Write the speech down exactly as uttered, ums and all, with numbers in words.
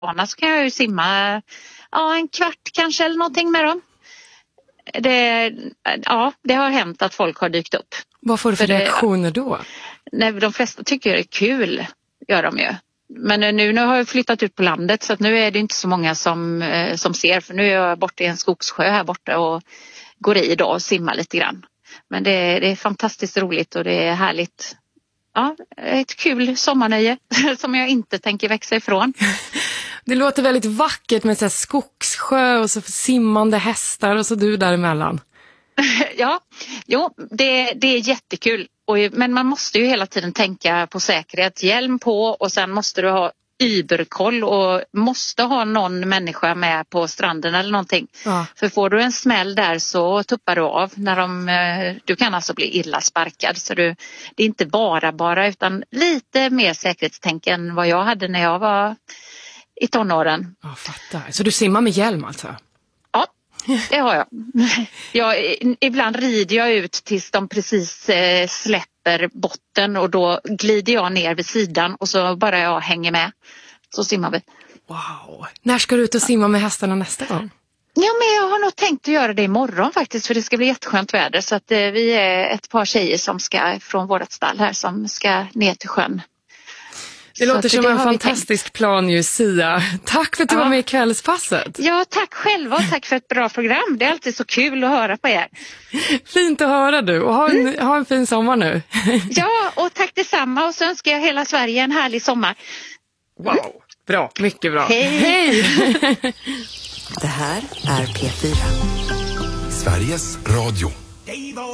så kan jag ju simma ja, en kvart kanske eller någonting med dem. Det, ja, det har hänt att folk har dykt upp. Vad får du för, för reaktioner då? Nej, de flesta tycker det är kul, gör de ju. Men nu, nu har jag flyttat ut på landet så att nu är det inte så många som, som ser. För nu är jag borta i en skogssjö här borta och går i idag och simmar lite grann. Men det, det är fantastiskt roligt och det är härligt. Ja, ett kul sommarnöje som jag inte tänker växa ifrån. Det låter väldigt vackert med så här skogssjö och så simmande hästar och så du däremellan. Ja, jo, det, det är jättekul. Och, men man måste ju hela tiden tänka på säkerhet. Hjälm på och sen måste du ha yberkoll och måste ha någon människa med på stranden eller någonting. Ja. För får du en smäll där så tuppar du av. När de, du kan alltså bli illa sparkad. Så du, det är inte bara bara utan lite mer säkerhetstänk än vad jag hade när jag var i tonåren. Ja, fattar. Så du simmar med hjälm alltså? Ja, det har jag. jag. Ibland rider jag ut tills de precis eh, släpper botten och då glider jag ner vid sidan och så bara jag hänger med. Så simmar vi. Wow. När ska du ut och simma med hästarna nästa gång? Ja, men jag har nog tänkt att göra det imorgon faktiskt för det ska bli jätteskönt väder. Så att eh, vi är ett par tjejer som ska från vårt stall här som ska ner till sjön. Det låter som en fantastisk plan ju, Sia. Tack för att du ja. var med i kvällspasset. Ja, tack själva och tack för ett bra program. Det är alltid så kul att höra på er. Fint att höra du och ha en, mm. ha en fin sommar nu. Ja, och tack detsamma och så önskar jag hela Sverige en härlig sommar. Wow, bra, mycket bra. Hej! Hej. Det här är P fyra. Sveriges Radio.